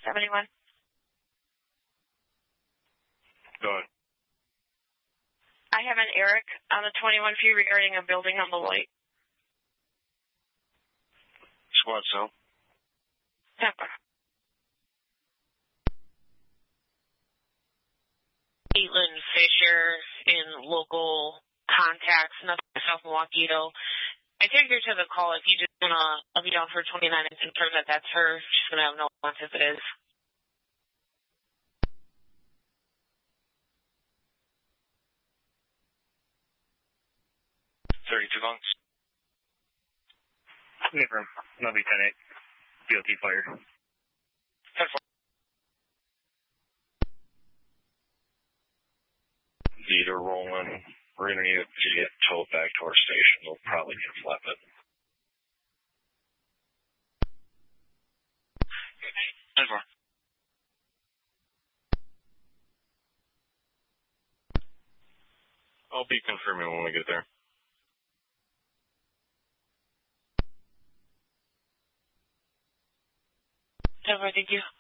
71. Go ahead. I have an Eric on the 21 feet regarding a building on the light. Squad cell. Tampa. Caitlin Fisher in local contacts, nothing South Milwaukee, though. I take her to the call. If you just want to, I'll be down for 29 and confirm that that's her. She's going to have no response if it is. 32 bunks. Confirm. That'll be 10-8. BOT fire. 10-4. Leader rolling. We're going to need to get towed back to our station. We'll probably get flip it. 10-4. I'll be confirming when we get there. 10-4, thank you.